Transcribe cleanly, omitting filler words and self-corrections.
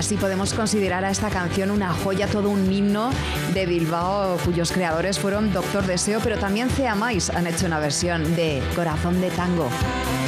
así podemos considerar a esta canción una joya, todo un himno de Bilbao, cuyos creadores fueron Doctor Deseo, pero también Cea Mais han hecho una versión de Corazón de Tango.